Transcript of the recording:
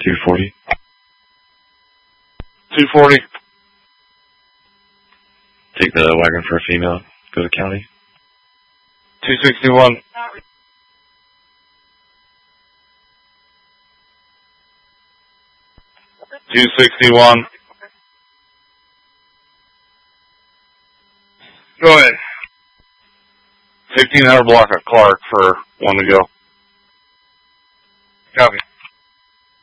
240. 240. Take the wagon for a female. Go to county. 261. 261. Go ahead. 1500 block at Clark for one to go. Copy.